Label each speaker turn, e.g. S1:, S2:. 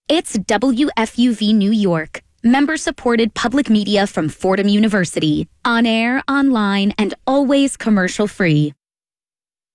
S1: It's WFUV New York, member-supported public media from Fordham University, on air, online, and always commercial-free.